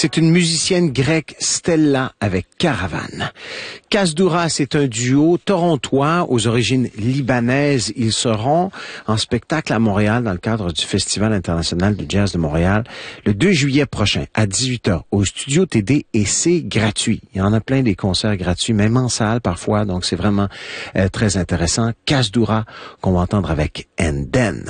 C'est une musicienne grecque, Stella, avec Caravane. Kasdoura, c'est un duo torontois aux origines libanaises. Ils seront en spectacle à Montréal dans le cadre du Festival international du jazz de Montréal le 2 juillet prochain à 18h au Studio TD et c'est gratuit. Il y en a plein des concerts gratuits, même en salle parfois, donc c'est vraiment très intéressant. Kasdoura qu'on va entendre avec Enden.